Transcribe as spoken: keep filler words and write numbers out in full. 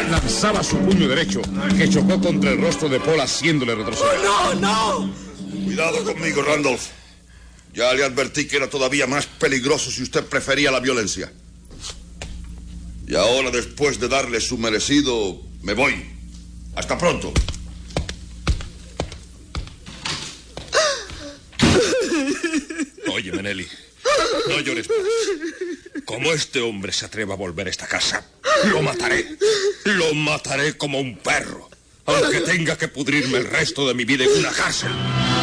lanzaba su puño derecho, que chocó contra el rostro de Paul, haciéndole retroceder. ¡No, no! Cuidado conmigo, Randolph. Ya le advertí que era todavía más peligroso si usted prefería la violencia. Y ahora, después de darle su merecido, me voy. Hasta pronto. Oye, Manelli, no llores más. Como este hombre se atreva a volver a esta casa, lo mataré. Lo mataré como un perro, aunque tenga que pudrirme el resto de mi vida en una cárcel.